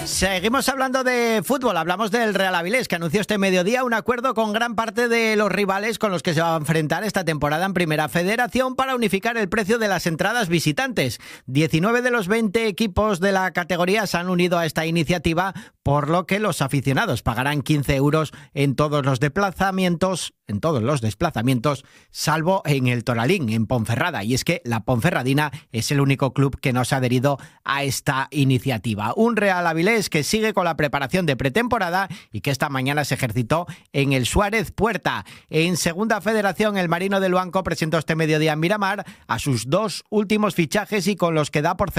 Seguimos hablando de fútbol, hablamos del Real Avilés, que anunció este mediodía un acuerdo con gran parte de los rivales con los que se va a enfrentar esta temporada en Primera Federación para unificar el precio de las entradas visitantes. 19 de los 20 equipos de la categoría se han unido a esta iniciativa, por lo que los aficionados pagarán 15 euros en todos los desplazamientos, salvo en el Toralín, en Ponferrada. Y es que la Ponferradina es el único club que no se ha adherido a esta iniciativa. Un Real Avilés que sigue con la preparación de pretemporada y que esta mañana se ejercitó en el Suárez Puerta. En Segunda Federación, el Marino de Luanco presentó este mediodía en Miramar a sus dos últimos fichajes y con los que da por